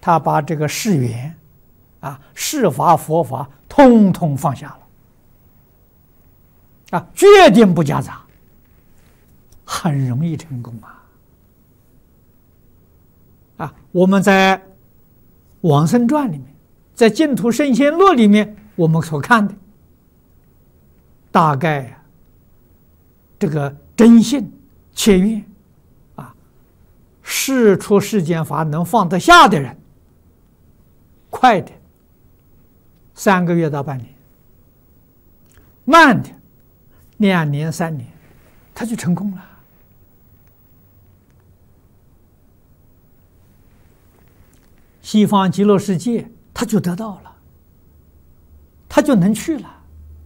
他把这个世缘世法佛法通通放下了决定不夹杂，很容易成功我们在往生传里面，在净土圣贤录里面，我们所看的大概这个真信切愿世出世间法能放得下的人，快的3个月到半年，慢的2年3年，他就成功了。西方极乐世界他就得到了，他就能去了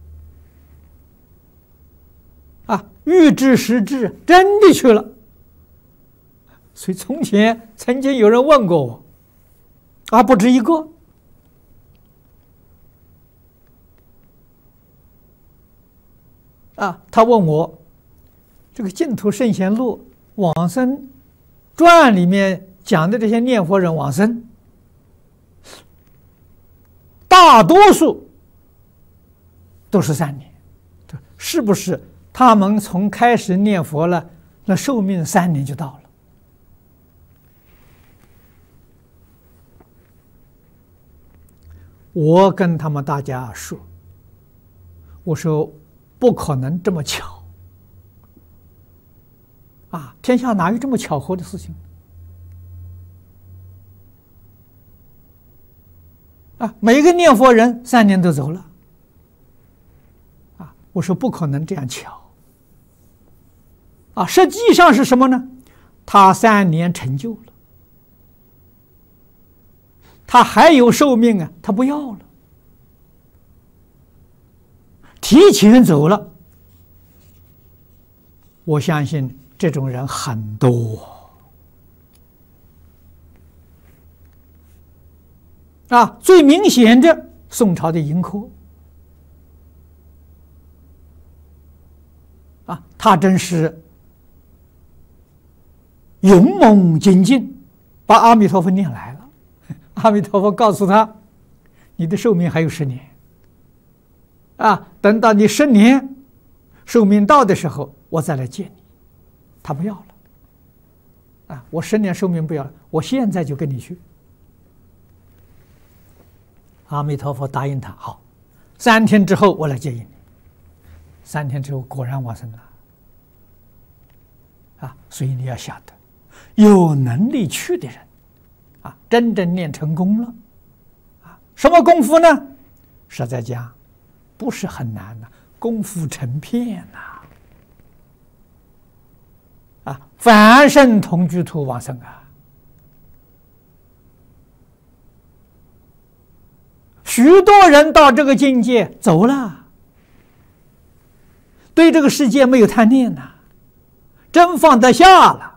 预知时至，真的去了。所以从前曾经有人问过我不止一个他问我这个净土圣贤录往生传里面讲的这些念佛人往生，大多数都是3年，是不是他们从开始念佛了，那寿命3年就到了？我跟他们大家说，我说不可能这么巧天下哪有这么巧合的事情每个念佛人3年都走了我说不可能这样巧实际上是什么呢？他3年成就了，他还有寿命他不要了，提前走了。我相信这种人很多最明显的宋朝的盈科他真是勇猛精进，把阿弥陀佛念来了。阿弥陀佛告诉他，你的寿命还有10年等到你10年寿命到的时候，我再来见你。他不要了我10年寿命不要了，我现在就跟你去。阿弥陀佛答应他，好，3天之后我来接引你。3天之后果然往生了所以你要晓得，有能力去的人真正念成功了什么功夫呢？实在讲不是很难功夫成片凡圣同居土往生许多人到这个境界走了，对这个世界没有贪念真放得下了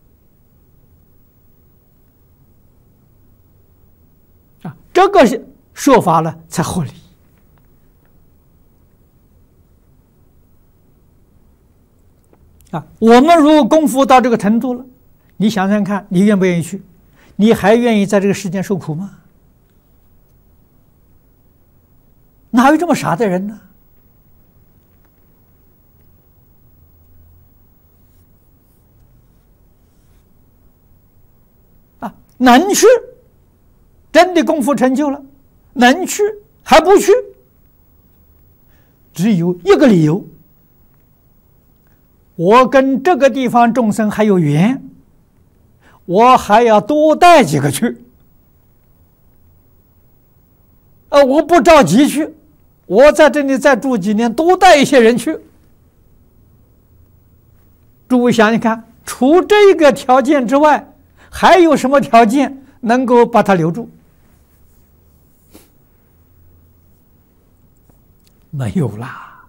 这个说法了才合理我们如果功夫到这个程度了，你想想看，你愿不愿意去？你还愿意在这个世间受苦吗？哪有这么傻的人呢？能去，真的功夫成就了，能去还不去，只有一个理由：我跟这个地方众生还有缘，我还要多带几个去。我不着急去，我在这里再住几年，多带一些人去。诸位想想看，除这个条件之外，还有什么条件能够把他留住？没有啦。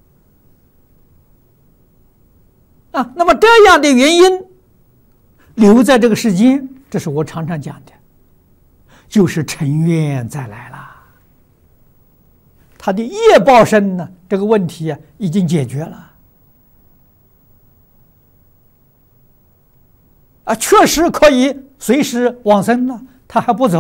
那么这样的原因留在这个世间，这是我常常讲的，就是成愿再来了。他的业报身呢，这个问题已经解决了。确实可以随时往生了，他还不走。